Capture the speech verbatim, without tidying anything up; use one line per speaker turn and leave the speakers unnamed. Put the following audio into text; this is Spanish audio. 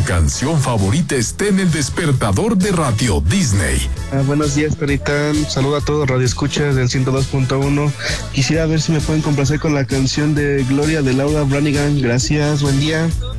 canción favorita esté en el despertador de Radio Disney.
Ah, buenos días, Perita. Saludo a todos Radio Escuchas del ciento dos punto uno. Quisiera ver si me pueden complacer con la canción de Gloria de Laura Branigan. Gracias, buen día.